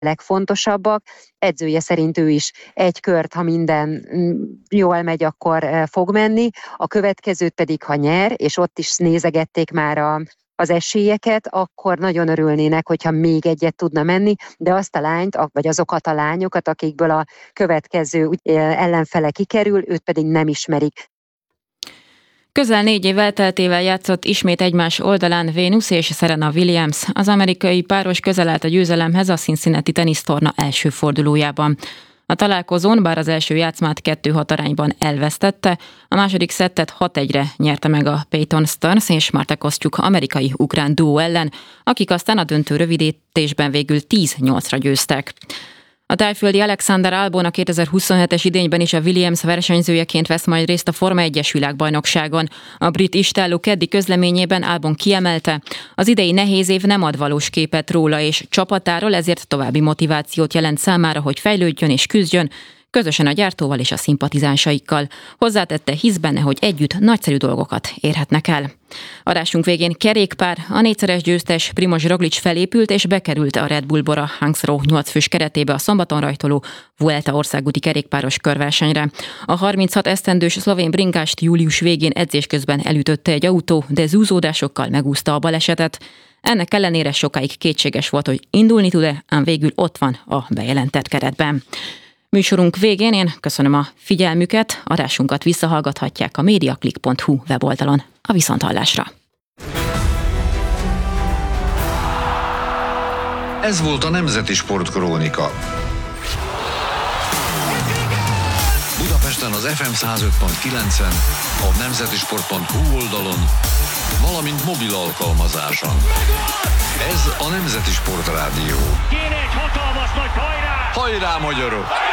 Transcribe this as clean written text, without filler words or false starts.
legfontosabbak. Edzője szerint ő is egy kört, ha minden jól megy, akkor fog menni. A következőt pedig, ha nyer, és ott is nézegették már az esélyeket, akkor nagyon örülnének, hogyha még egyet tudna menni, de azt a lányt, vagy azokat a lányokat, akikből a következő ellenfele kikerül, őt pedig nem ismerik. Közel 4 év elteltével játszott ismét egymás oldalán Venus és Serena Williams. Az amerikai páros közel állt a győzelemhez a Cincinnati tenisztorna első fordulójában. A találkozón, bár az első játszmát 2-6 arányban elvesztette, a második szettet 6-1-re nyerte meg a Peyton Stearns és Marta Kostyuk amerikai-ukrán duó ellen, akik aztán a döntő rövidítésben végül 10-8-ra győztek. A tájföldi Alexander Albon a 2027-es idényben is a Williams versenyzőjeként vesz majd részt a Forma 1-es világbajnokságon. A brit istálló keddi közleményében Albon kiemelte, az idei nehéz év nem ad valós képet róla és csapatáról, ezért további motivációt jelent számára, hogy fejlődjön és küzdjön, közösen a gyártóval és a szimpatizánsaikkal. Hozzátette, hisz benne, hogy együtt nagyszerű dolgokat érhetnek el. Adásunk végén kerékpár, a 4-szeres győztes Primož Roglič felépült és bekerült a Red Bull Bora Hansgrohe 8 fős keretébe a szombaton rajtoló Vuelta országúti kerékpáros körversenyre. A 36 esztendős szlovén bringást július végén edzés közben elütötte egy autó, de zúzódásokkal megúszta a balesetet. Ennek ellenére sokáig kétséges volt, hogy indulni tud-e, ám végül ott van a bejelentett keretben. Műsorunk végén én köszönöm a figyelmüket, adásunkat visszahallgathatják a mediaclick.hu weboldalon. A viszonthallásra! Ez volt a Nemzeti Sportkrónika. Budapesten az FM 105.9-en, a nemzetisport.hu oldalon, valamint mobil alkalmazáson. Ez a Nemzeti Sportrádió. Kéne egy hatalmas nagy hajrá! Hajrá, magyarok!